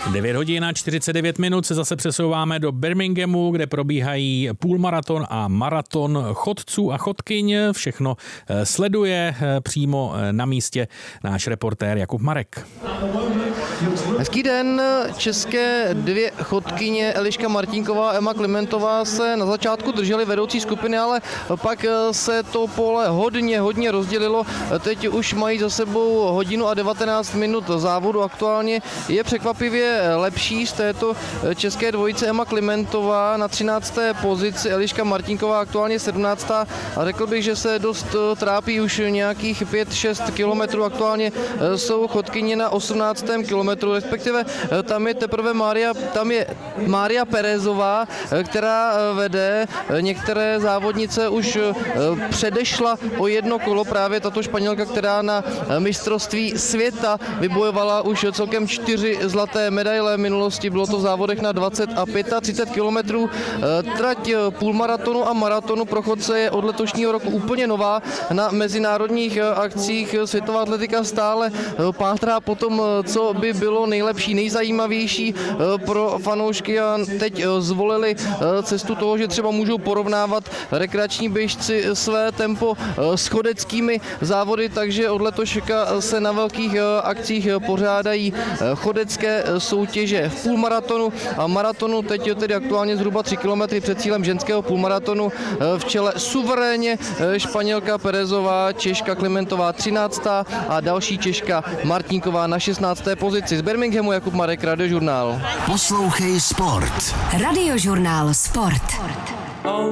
9 hodin a 49 minut se zase přesouváme do Birminghamu, kde probíhají půlmaraton a maraton chodců a chodkyň. Všechno sleduje přímo na místě náš reportér Jakub Marek. Hezký den. České dvě chodkyně Eliška Martinková a Emma Klimentová se na začátku držely vedoucí skupiny, ale pak se to pole hodně rozdělilo. Teď už mají za sebou hodinu a 19 minut závodu. Aktuálně je překvapivě lepší z této české dvojice Emma Klimentová na 13. pozici, Eliška Martinková aktuálně 17. A řekl bych, že se dost trápí už nějakých 5-6 kilometrů. Aktuálně jsou chodkyně na 18. kilometru, respektive tam je teprve Mária Perezová, která vede. Některé závodnice už předešla o jedno kolo, právě tato Španělka, která na mistrovství světa vybojovala už celkem 4 zlaté medaile. V minulosti bylo to v závodech na 20 a 35 kilometrů. Trať půlmaratonu a maratonu pro chodce je od letošního roku úplně nová. Na mezinárodních akcích světová atletika stále pátrá po tom, co by bylo nejlepší, nejzajímavější pro fanoušky, a teď zvolili cestu toho, že třeba můžou porovnávat rekreační běžci své tempo s chodeckými závody, takže od letoška se na velkých akcích pořádají chodecké soutěže v půlmaratonu a maratonu. Teď je tedy aktuálně zhruba 3 kilometry před cílem ženského půlmaratonu. V čele suverénně Španělka Perezová, Češka Klimentová 13. a další Češka Martinková na 16. pozici. Z Birminghamu Jakub Marek, Radiožurnál. Poslouchej sport. Radiožurnál Sport.